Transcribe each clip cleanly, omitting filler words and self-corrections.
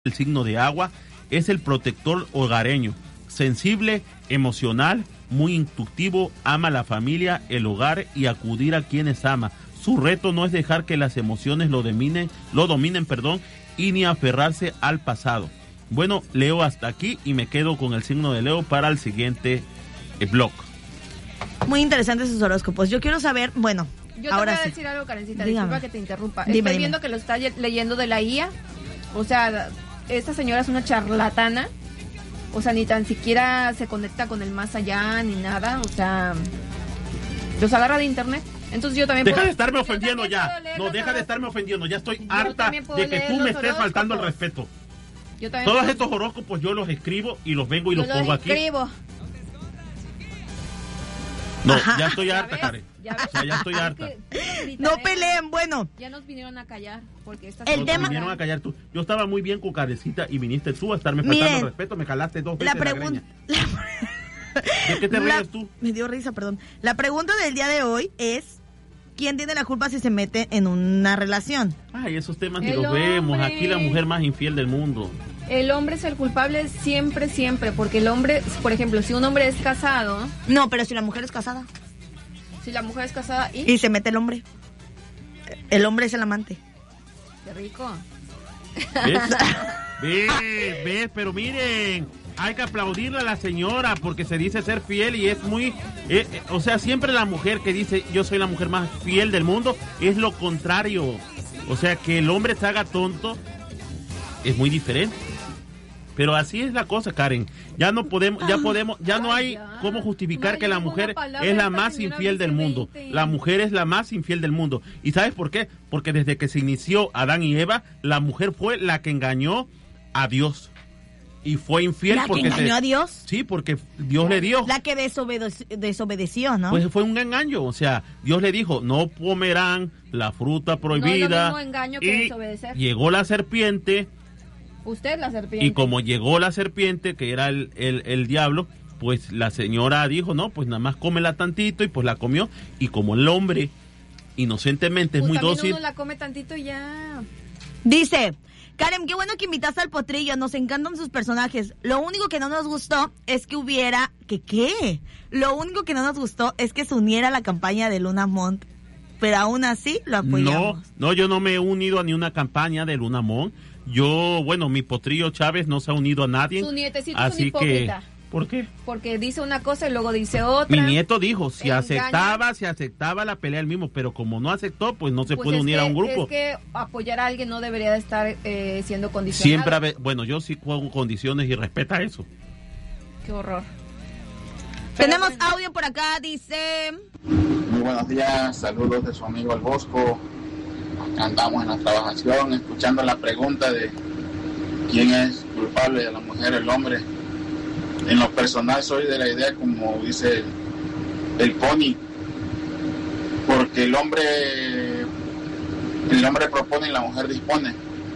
el signo de agua, es el protector hogareño, sensible, emocional, muy intuitivo, ama a la familia, el hogar y acudir a quienes ama. Su reto no es dejar que las emociones lo dominen, y ni aferrarse al pasado. Bueno, Leo hasta aquí y me quedo con el signo de Leo para el siguiente blog. Muy interesantes sus horóscopos. Yo quiero saber, bueno, yo ahora te voy a decir algo, Karencita, disculpa que te interrumpa. Estoy viendo que lo está leyendo de la IA. O sea, esta señora es una charlatana. O sea, ni tan siquiera se conecta con el más allá, ni nada. O sea, los agarra de internet. Entonces yo también deja de estarme ofendiendo ya. No, deja de estarme ofendiendo. Ya estoy harta de que tú me estés faltando el respeto. Todos estos horóscopos yo los escribo y los vengo y los pongo aquí. No, ajá. Ya estoy harta, Karen. Ya estoy harta. No peleen, bueno. Ya nos vinieron a callar. Porque el tema... vinieron a callar tú. Yo estaba muy bien con Karencita y viniste tú a estarme faltando el respeto. Me jalaste 2 veces la greña. ¿De qué te ríes tú? Me dio risa, perdón. La pregunta del día de hoy es: ¿quién tiene la culpa si se mete en una relación? Ay, esos temas ni los vemos. Aquí la mujer más infiel del mundo. El hombre es el culpable siempre, porque el hombre, por ejemplo, si un hombre es casado... No, pero si la mujer es casada. Si la mujer es casada y se mete el hombre. El hombre es el amante. Qué rico. ¿Ves? Pero miren, hay que aplaudirle a la señora porque se dice ser fiel y es muy... o sea, siempre la mujer que dice yo soy la mujer más fiel del mundo es lo contrario. O sea, que el hombre se haga tonto es muy diferente. Pero así es la cosa, Karen. Ya no hay cómo justificar que la mujer es la más infiel del mundo. La mujer es la más infiel del mundo. ¿Y sabes por qué? Porque desde que se inició Adán y Eva, la mujer fue la que engañó a Dios. Y fue infiel porque... ¿La que engañó a Dios? Sí, porque Dios le dio. La que desobedeció, ¿no? Pues fue un engaño. O sea, Dios le dijo, no comerán la fruta prohibida. No es lo mismo engaño que desobedecer. Llegó la serpiente... Usted la serpiente. Y como llegó la serpiente, que era el diablo, pues la señora dijo, no, pues nada más cómela tantito, y pues la comió. Y como el hombre inocentemente pues es muy dócil... uno la come tantito y ya... Dice, Karen, qué bueno que invitaste al Potrillo, nos encantan sus personajes. Lo único que no nos gustó es que hubiera... ¿Qué? Lo único que no nos gustó es que se uniera a la campaña de Luna Montt. Pero aún así lo apoyamos. No, yo no me he unido a ni una campaña de Luna Montt. Yo, bueno, mi Potrillo Chávez no se ha unido a nadie. Su nietecito es un hipócrita. ¿Por qué? Porque dice una cosa y luego dice otra. Mi nieto dijo, si aceptaba la pelea él mismo, pero como no aceptó, pues no se puede unir a un grupo. Es que apoyar a alguien no debería de estar siendo condicionado. Bueno, yo sí pongo condiciones y respeta eso. Qué horror. Tenemos audio por acá, dice... Muy buenos días, saludos de su amigo El Bosco. Andamos en la trabajación, escuchando la pregunta de quién es culpable, de la mujer o el hombre. En lo personal soy de la idea, como dice el Pony, porque el hombre propone y la mujer dispone.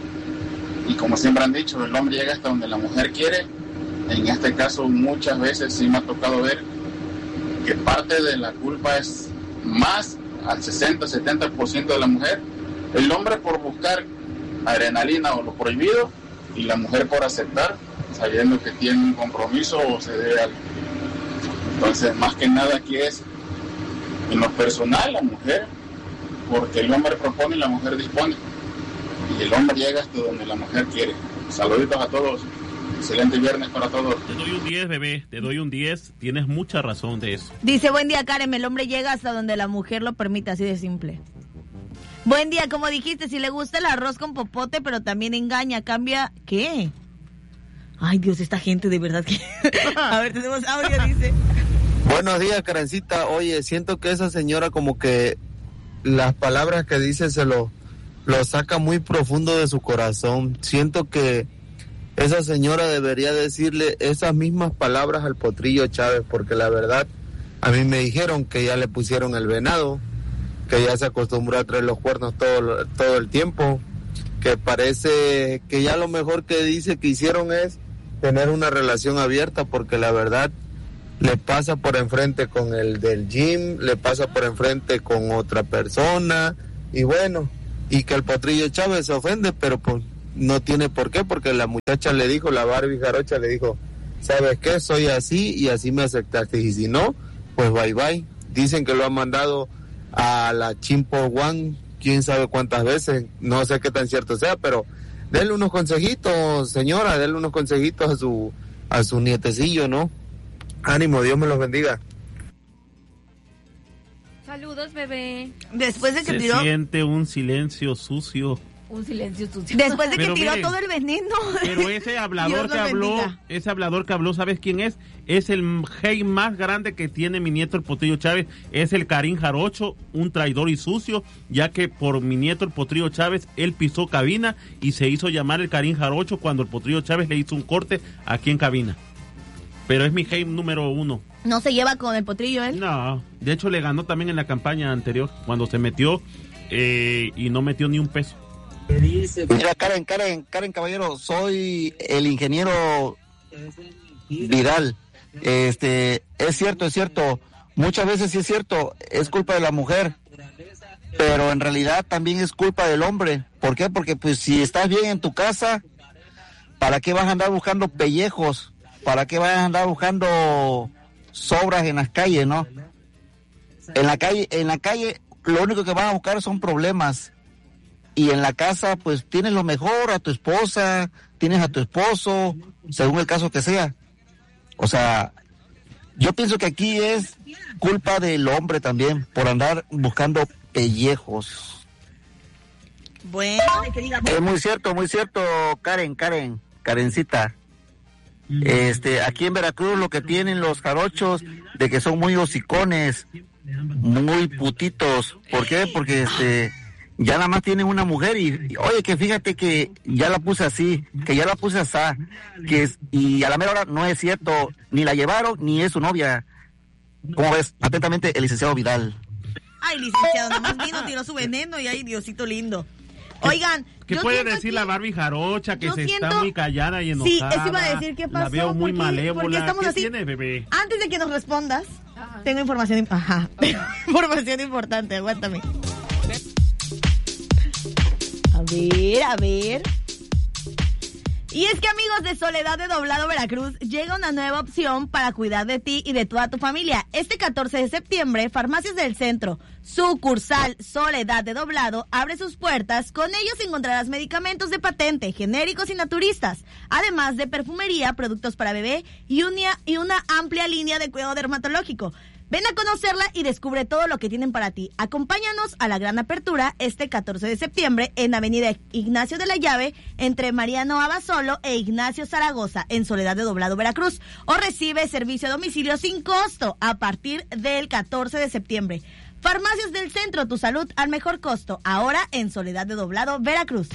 Y como siempre han dicho, el hombre llega hasta donde la mujer quiere. En este caso muchas veces sí me ha tocado ver que parte de la culpa es más al 60-70% de la mujer. El hombre por buscar adrenalina o lo prohibido y la mujer por aceptar, sabiendo que tiene un compromiso o se debe algo. Entonces, más que nada aquí es, en lo personal, la mujer, porque el hombre propone y la mujer dispone. Y el hombre llega hasta donde la mujer quiere. Saluditos a todos. Excelente viernes para todos. Te doy un 10, bebé. Te doy un 10. Tienes mucha razón de eso. Dice, buen día, Karen. El hombre llega hasta donde la mujer lo permite, así de simple. Buen día, como dijiste, si le gusta el arroz con popote, pero también engaña, cambia, ¿qué? Ay, Dios, esta gente de verdad que... A ver, tenemos audio, dice. Buenos días, Karencita. Oye, siento que esa señora como que las palabras que dice se lo saca muy profundo de su corazón. Siento que esa señora debería decirle esas mismas palabras al Potrillo Chávez, porque la verdad, a mí me dijeron que ya le pusieron el venado, que ya se acostumbró a traer los cuernos todo el tiempo, que parece que ya lo mejor que dice que hicieron es tener una relación abierta, porque la verdad le pasa por enfrente con el del gym, le pasa por enfrente con otra persona, y bueno, y que el Potrillo Chávez se ofende, pero pues no tiene por qué, porque la muchacha le dijo, la Barbie jarocha le dijo, ¿sabes qué? Soy así y así me aceptaste, y si no, pues bye bye. Dicen que lo han mandado a la Chimpo One, quién sabe cuántas veces, no sé qué tan cierto sea, pero denle unos consejitos, señora, denle unos consejitos a su nietecillo, ¿no? Ánimo, Dios me los bendiga. Saludos, bebé. Después de que Se siente un silencio sucio. Un silencio sucio. Después de que Pero tiró miren, todo el veneno. Pero ese hablador que habló, ¿sabes quién es? Es el hate más grande que tiene mi nieto el Potrillo Chávez. Es el Karim Jarocho, un traidor y sucio, ya que por mi nieto el Potrillo Chávez, él pisó cabina y se hizo llamar el Karim Jarocho cuando el Potrillo Chávez le hizo un corte aquí en cabina. Pero es mi hate número 1. ¿No se lleva con el Potrillo él? No, de hecho le ganó también en la campaña anterior, cuando se metió y no metió ni un peso. Mira, Karen caballero, soy el ingeniero Vidal. Es cierto, muchas veces sí es cierto, es culpa de la mujer, pero en realidad también es culpa del hombre. ¿Por qué? Porque pues si estás bien en tu casa, ¿para qué vas a andar buscando pellejos? ¿Para qué vas a andar buscando sobras en las calles, no? En la calle lo único que vas a buscar son problemas. Y en la casa, pues, tienes lo mejor, a tu esposa, tienes a tu esposo, según el caso que sea. O sea, yo pienso que aquí es culpa del hombre también, por andar buscando pellejos. Bueno, es muy cierto, Karencita. Aquí en Veracruz lo que tienen los jarochos, de que son muy hocicones, muy putitos. ¿Por qué? Porque ya nada más tienen una mujer y oye, que fíjate que ya la puse así, que ya la puse así, y a la mera hora no es cierto, ni la llevaron ni es su novia. ¿Cómo ves? Atentamente, el licenciado Vidal. Ay, licenciado, nada más vino, tiró su veneno y ay, Diosito lindo. Oigan, ¿qué puede decir la Barbie jarocha que está muy callada y enojada? Sí, eso iba a decir, ¿qué pasó? La veo muy malévola. ¿Qué tiene, bebé? Antes de que nos respondas, tengo información importante, aguántame. A ver. Y es que, amigos de Soledad de Doblado Veracruz, llega una nueva opción para cuidar de ti y de toda tu familia. Este 14 de septiembre, Farmacias del Centro, sucursal Soledad de Doblado, abre sus puertas. Con ellos encontrarás medicamentos de patente, genéricos y naturistas, además de perfumería, productos para bebé y una amplia línea de cuidado dermatológico. Ven a conocerla y descubre todo lo que tienen para ti. Acompáñanos a la gran apertura este 14 de septiembre en Avenida Ignacio de la Llave, entre Mariano Abasolo e Ignacio Zaragoza, en Soledad de Doblado, Veracruz. O recibe servicio a domicilio sin costo a partir del 14 de septiembre. Farmacias del Centro, tu salud al mejor costo. Ahora en Soledad de Doblado, Veracruz.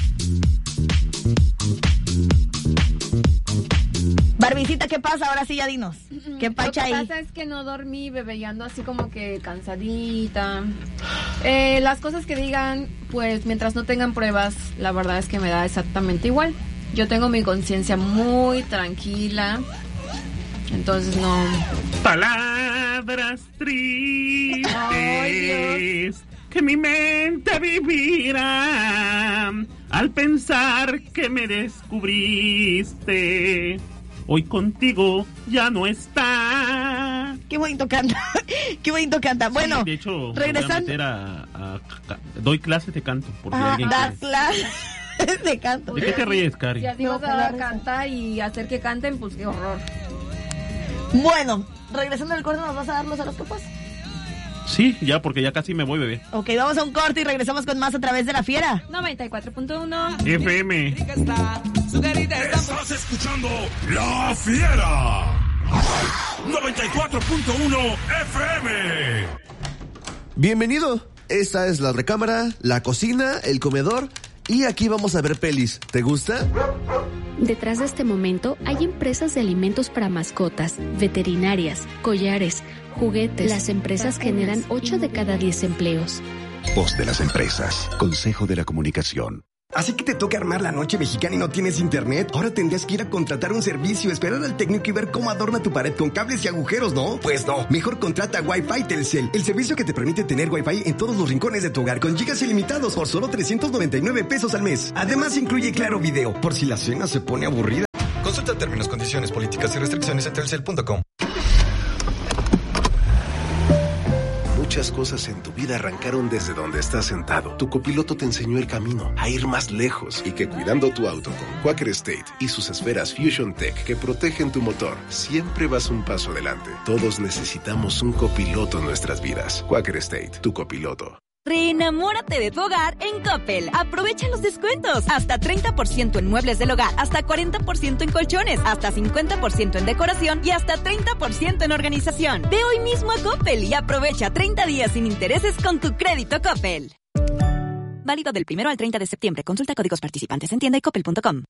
Barbicita, ¿qué pasa? Ahora sí, ya dinos. ¿Qué pacha ahí? Lo que pasa es que no dormí, bebé, y ando así como que cansadita. Las cosas que digan, pues mientras no tengan pruebas, la verdad es que me da exactamente igual. Yo tengo mi conciencia muy tranquila, entonces no... Palabras tristes. Ay, que mi mente vivirá al pensar que me descubriste. Hoy contigo ya no está. Qué bonito canta. Qué bonito canta. Bueno, sí, de hecho, regresando. Doy clases de canto. Porque alguien das clases de canto. ¿De qué te ríes, Cari? Y así vas a cantar y hacer que canten, pues qué horror. Bueno, regresando al corte, ¿nos vas a dar los horóscopos? Sí, ya, porque ya casi me voy, bebé. Ok, vamos a un corte y regresamos con más a través de La Fiera 94.1 FM. Estás escuchando La Fiera 94.1 FM. Bienvenido. Esta es la recámara, la cocina, el comedor y aquí vamos a ver pelis. ¿Te gusta? Detrás de este momento hay empresas de alimentos para mascotas, veterinarias, collares, juguetes. Las empresas generan 8 de cada 10 empleos. Voz de las empresas. Consejo de la Comunicación. Así que te toca armar la noche mexicana y no tienes internet. Ahora tendrías que ir a contratar un servicio, esperar al técnico y ver cómo adorna tu pared con cables y agujeros, ¿no? Pues no. Mejor contrata Wi-Fi Telcel, el servicio que te permite tener Wi-Fi en todos los rincones de tu hogar con gigas ilimitados por solo 399 pesos al mes. Además incluye Claro Video, por si la cena se pone aburrida. Consulta términos, condiciones, políticas y restricciones en telcel.com. Muchas cosas en tu vida arrancaron desde donde estás sentado. Tu copiloto te enseñó el camino, a ir más lejos, y que cuidando tu auto con Quaker State y sus esferas Fusion Tech que protegen tu motor, siempre vas un paso adelante. Todos necesitamos un copiloto en nuestras vidas. Quaker State, tu copiloto. Reenamórate de tu hogar en Coppel. Aprovecha los descuentos. Hasta 30% en muebles del hogar, hasta 40% en colchones, hasta 50% en decoración y hasta 30% en organización. Ve hoy mismo a Coppel y aprovecha 30 días sin intereses con tu crédito Coppel. Válido del 1 al 30 de septiembre. Consulta códigos participantes en tienda y coppel.com.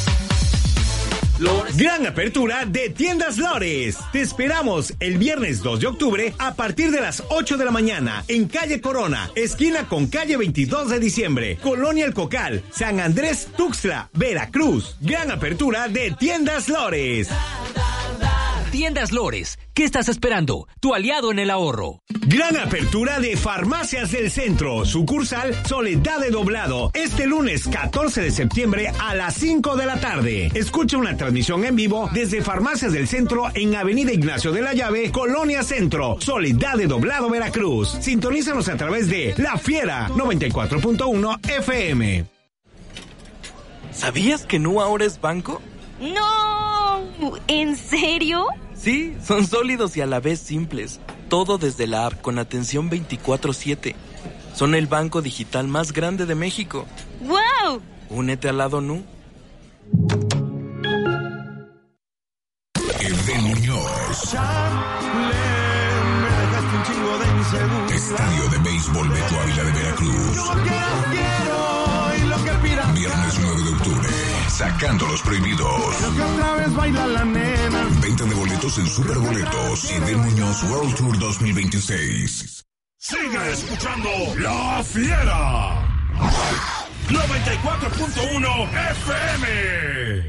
Gran apertura de Tiendas Lores. Te esperamos el viernes 2 de octubre a partir de las 8 de la mañana en calle Corona, esquina con calle 22 de diciembre, Colonia El Cocal, San Andrés Tuxtla, Veracruz. Gran apertura de Tiendas Lores. Tiendas Lores, ¿qué estás esperando? Tu aliado en el ahorro. Gran apertura de Farmacias del Centro, sucursal Soledad de Doblado, este lunes 14 de septiembre a las 5 de la tarde. Escucha una transmisión en vivo desde Farmacias del Centro en Avenida Ignacio de la Llave, Colonia Centro, Soledad de Doblado, Veracruz. Sintonízanos a través de La Fiera 94.1 FM. ¿Sabías que Nu ahora es banco? ¡No! ¿En serio? Sí, son sólidos y a la vez simples. Todo desde la app con atención 24/7. Son el banco digital más grande de México. ¡Wow! Únete al lado Nu. Edén Muñoz. Estadio de Béisbol Beto Ávila de Veracruz. Viernes 9 de octubre. Sacando los prohibidos. Venta de boletos en Superboletos y Edén Muñoz World Tour 2026. Sigue escuchando La Fiera. 94.1 FM.